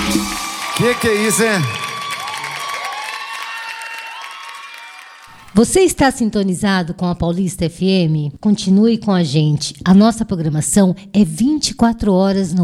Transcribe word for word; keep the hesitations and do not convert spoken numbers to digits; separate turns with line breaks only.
Que que é isso, hein?
Você está sintonizado com a Paulista F M? Continue com a gente. A nossa programação é vinte e quatro horas no